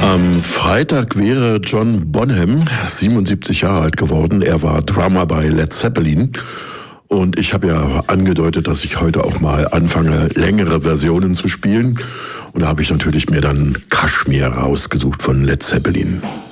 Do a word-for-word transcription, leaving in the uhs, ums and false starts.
Am Freitag wäre John Bonham siebenundsiebzig Jahre alt geworden. Er war Drummer bei Led Zeppelin. Und ich habe ja angedeutet, dass ich heute auch mal anfange, längere Versionen zu spielen. Und da habe ich natürlich mir dann Kashmir rausgesucht von Led Zeppelin.